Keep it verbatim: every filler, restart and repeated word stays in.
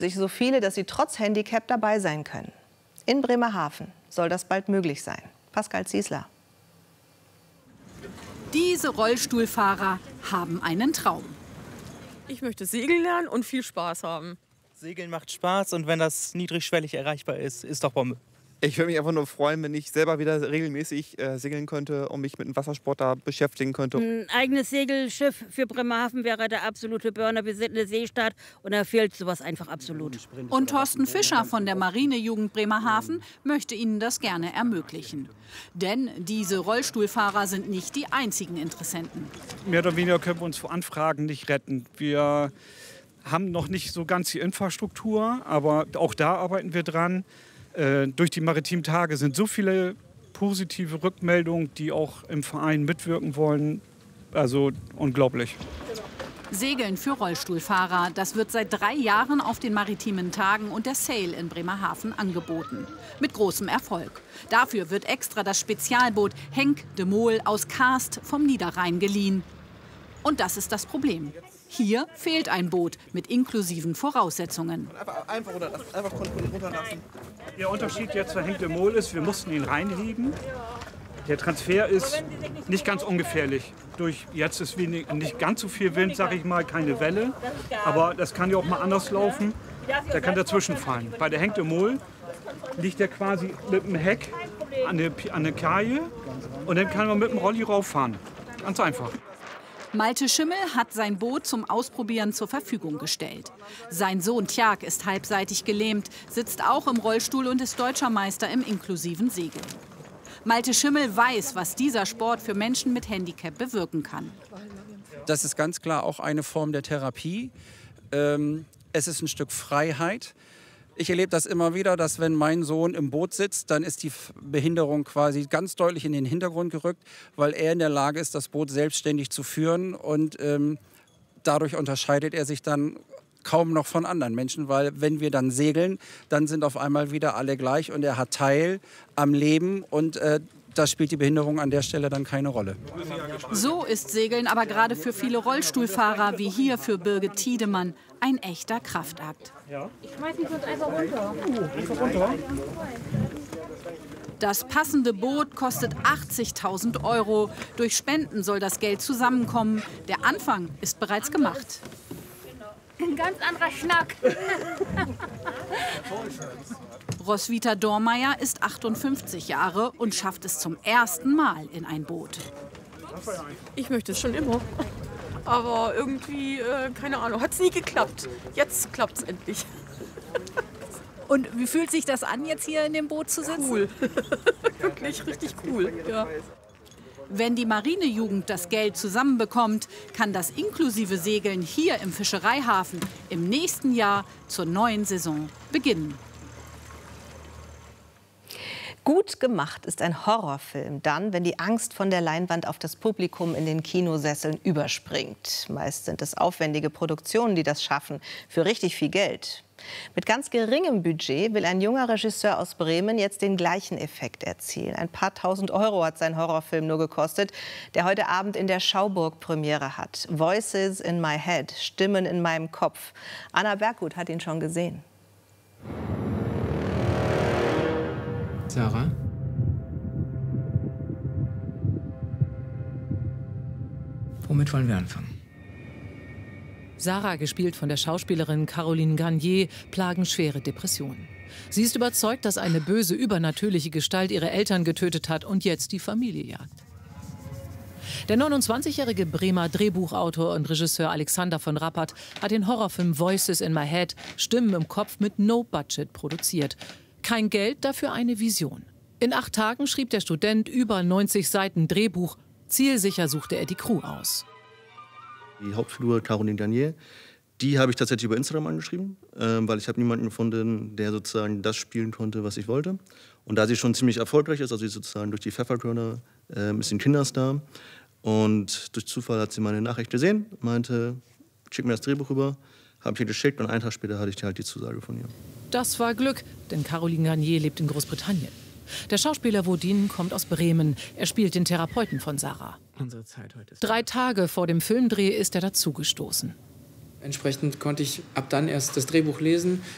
sich so viele, dass sie trotz Handicap dabei sein können. In Bremerhaven soll das bald möglich sein. Pascal Ziesler. Diese Rollstuhlfahrer haben einen Traum. Ich möchte segeln lernen und viel Spaß haben. Segeln macht Spaß und wenn das niedrigschwellig erreichbar ist, ist doch Bombe. Ich würde mich einfach nur freuen, wenn ich selber wieder regelmäßig äh, segeln könnte und mich mit dem Wassersport da beschäftigen könnte. Ein eigenes Segelschiff für Bremerhaven wäre der absolute Burner. Wir sind eine Seestadt und da fehlt sowas einfach absolut. Und Thorsten Fischer von der Marinejugend Bremerhaven möchte Ihnen das gerne ermöglichen. Denn diese Rollstuhlfahrer sind nicht die einzigen Interessenten. Mehr oder weniger können wir uns vor Anfragen nicht retten. Wir haben noch nicht so ganz die Infrastruktur, aber auch da arbeiten wir dran. Äh, durch die Maritimen Tage sind so viele positive Rückmeldungen, die auch im Verein mitwirken wollen. Also unglaublich. Segeln für Rollstuhlfahrer, das wird seit drei Jahren auf den Maritimen Tagen und der Sail in Bremerhaven angeboten. Mit großem Erfolg. Dafür wird extra das Spezialboot Henk de Mol aus Kaast vom Niederrhein geliehen. Und das ist das Problem. Hier fehlt ein Boot mit inklusiven Voraussetzungen. Einfach, einfach, runterlassen, einfach runterlassen. Der Unterschied jetzt zu Henk de Mol ist, wir mussten ihn reinlegen. Der Transfer ist nicht ganz ungefährlich. Durch jetzt ist wenig, nicht ganz so viel Wind, sage ich mal, keine Welle. Aber das kann ja auch mal anders laufen. Der kann dazwischen fallen. Bei der Henk de Mol liegt er quasi mit dem Heck an der, an der Kaje und dann kann man mit dem Rolli rauffahren. Ganz einfach. Malte Schimmel hat sein Boot zum Ausprobieren zur Verfügung gestellt. Sein Sohn Tjag ist halbseitig gelähmt, sitzt auch im Rollstuhl und ist deutscher Meister im inklusiven Segeln. Malte Schimmel weiß, was dieser Sport für Menschen mit Handicap bewirken kann. Das ist ganz klar auch eine Form der Therapie. Ähm, es ist ein Stück Freiheit. Ich erlebe das immer wieder, dass wenn mein Sohn im Boot sitzt, dann ist die Behinderung quasi ganz deutlich in den Hintergrund gerückt, weil er in der Lage ist, das Boot selbstständig zu führen. Und ähm, dadurch unterscheidet er sich dann kaum noch von anderen Menschen, weil wenn wir dann segeln, dann sind auf einmal wieder alle gleich und er hat Teil am Leben und äh, da spielt die Behinderung an der Stelle dann keine Rolle. So ist Segeln aber gerade für viele Rollstuhlfahrer wie hier für Birgit Tiedemann ein echter Kraftakt. Ich schmeiß mich sonst einfach runter. Einfach runter. Das passende Boot kostet achtzigtausend Euro. Durch Spenden soll das Geld zusammenkommen. Der Anfang ist bereits gemacht. Ein ganz anderer Schnack. Roswitha Dormeyer ist achtundfünfzig Jahre und schafft es zum ersten Mal in ein Boot. Ich möchte es schon immer. Aber irgendwie, äh, keine Ahnung, hat es nie geklappt. Jetzt klappt es endlich. Und wie fühlt sich das an, jetzt hier in dem Boot zu sitzen? Cool. Wirklich richtig cool. Ja. Wenn die Marinejugend das Geld zusammenbekommt, kann das inklusive Segeln hier im Fischereihafen im nächsten Jahr zur neuen Saison beginnen. Gut gemacht ist ein Horrorfilm dann, wenn die Angst von der Leinwand auf das Publikum in den Kinosesseln überspringt. Meist sind es aufwendige Produktionen, die das schaffen, für richtig viel Geld. Mit ganz geringem Budget will ein junger Regisseur aus Bremen jetzt den gleichen Effekt erzielen. Ein paar tausend Euro hat sein Horrorfilm nur gekostet, der heute Abend in der Schauburg Premiere hat. Voices in my head, Stimmen in meinem Kopf. Anna Berggut hat ihn schon gesehen. Sarah? Womit wollen wir anfangen? Sarah, gespielt von der Schauspielerin Caroline Garnier, plagen schwere Depressionen. Sie ist überzeugt, dass eine böse, übernatürliche Gestalt ihre Eltern getötet hat und jetzt die Familie jagt. Der neunundzwanzigjährige Bremer Drehbuchautor und Regisseur Alexander von Rappert hat den Horrorfilm Voices in my head, Stimmen im Kopf, mit No Budget produziert. Kein Geld, dafür eine Vision. In acht Tagen schrieb der Student über neunzig Seiten Drehbuch. Zielsicher suchte er die Crew aus. Die Hauptfigur Caroline Garnier, die habe ich tatsächlich über Instagram angeschrieben, äh, weil ich habe niemanden gefunden, der sozusagen das spielen konnte, was ich wollte. Und da sie schon ziemlich erfolgreich ist, also sie ist sozusagen durch die Pfefferkörner, äh, ist sie ein Kinderstar. Und durch Zufall hat sie meine Nachricht gesehen, meinte, schick mir das Drehbuch rüber. Habe ich ihr geschickt und einen Tag später hatte ich halt die Zusage von ihr. Das war Glück, denn Caroline Garnier lebt in Großbritannien. Der Schauspieler Wodin kommt aus Bremen. Er spielt den Therapeuten von Sarah. Unsere Zeit heute ist Drei Tage vor dem Filmdreh ist er dazugestoßen. Entsprechend konnte ich ab dann erst das Drehbuch lesen